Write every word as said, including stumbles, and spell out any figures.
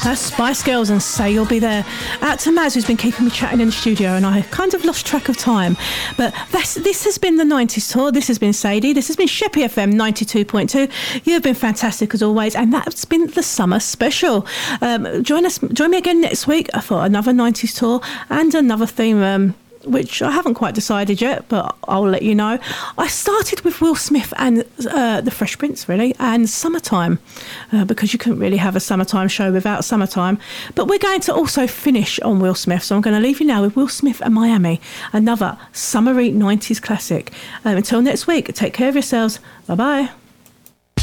That's Spice Girls and Say You'll Be There. Out to Maz, who's been keeping me chatting in the studio, and I kind of lost track of time. But that's, this has been the nineties tour. This has been Sadie. This has been Sheppey F M ninety-two point two. You've been fantastic as always, and that's been the summer special. Um, join us, join me again next week for another nineties tour and another theme. Um, which I haven't quite decided yet, but I'll let you know. I started with Will Smith and uh, the Fresh Prince, really, and Summertime, uh, because you couldn't really have a summertime show without Summertime. But we're going to also finish on Will Smith, so I'm going to leave you now with Will Smith and Miami, another summery nineties classic. Um, until next week, take care of yourselves. Bye-bye.